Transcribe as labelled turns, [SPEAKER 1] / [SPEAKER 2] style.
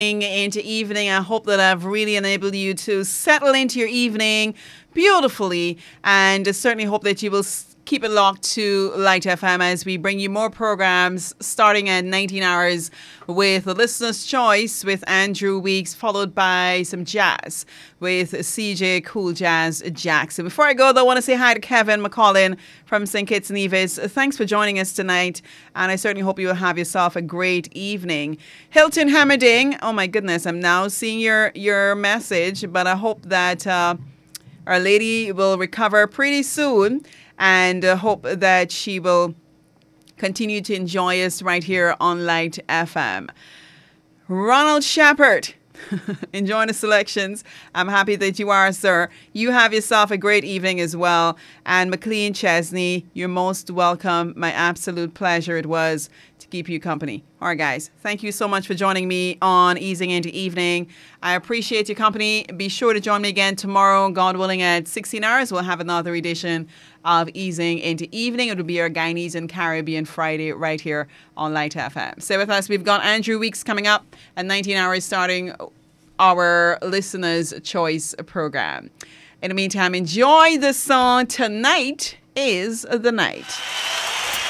[SPEAKER 1] into evening. I hope that I've really enabled you to settle into your evening beautifully, and certainly hope that you will keep it locked to Light FM as we bring you more programs starting at 19 hours with the Listener's Choice with Andrew Weeks, followed by some jazz with CJ Cool Jazz Jackson. Before I go, though, I want to say hi to Kevin McCollin from St. Kitts and Nevis. Thanks for joining us tonight, and I certainly hope you will have yourself a great evening. Hilton Hammerding, oh my goodness, I'm now seeing your message, but I hope that Our Lady will recover pretty soon, and hope that she will continue to enjoy us right here on Light FM. Ronald Shepard, enjoying the selections. I'm happy that you are, sir. You have yourself a great evening as well. And McLean Chesney, you're most welcome. My absolute pleasure it was to keep you company. All right, guys, thank you so much for joining me on Easing into Evening. I appreciate your company. Be sure to join me again tomorrow, God willing, at 16 hours. We'll have another edition of Easing into Evening. It will be our Guyanese and Caribbean Friday right here on Light FM. Stay with us. We've got Andrew Weeks coming up at 19 hours, starting our Listener's Choice program. In the meantime, enjoy the song Tonight is the Night.